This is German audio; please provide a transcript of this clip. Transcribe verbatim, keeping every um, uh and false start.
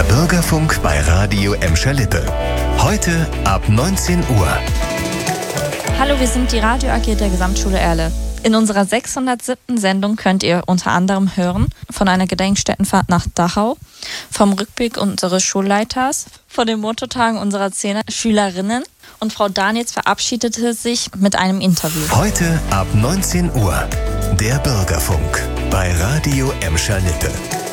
Bürgerfunk bei Radio Emscher-Lippe. Heute ab neunzehn Uhr. Hallo, wir sind die Radio A G der Gesamtschule Erle. In unserer sechshundertsiebten Sendung könnt ihr unter anderem hören von einer Gedenkstättenfahrt nach Dachau, vom Rückblick unseres Schulleiters, von den Mototagen unserer zehner Schülerinnen und Frau Danitz verabschiedete sich mit einem Interview. Heute ab neunzehn Uhr. Der Bürgerfunk bei Radio Emscher-Lippe.